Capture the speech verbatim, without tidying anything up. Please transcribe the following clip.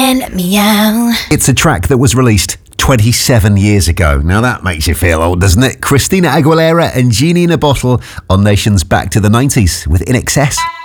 and meow. It's a track that was released twenty-seven years ago. Now that makes you feel old, doesn't it? Christina Aguilera and Genie in a Bottle on Nation's Back to the nineties with I N X S.